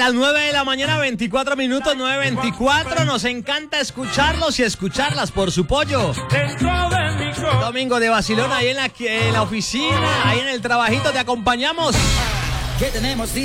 las 9 de la mañana, 24 minutos, 9:24. Nos encanta escucharlos y escucharlas por su pollo. Domingo de vacilón ahí en la oficina, ahí en el trabajito, te acompañamos. ¿Qué tenemos, DJ?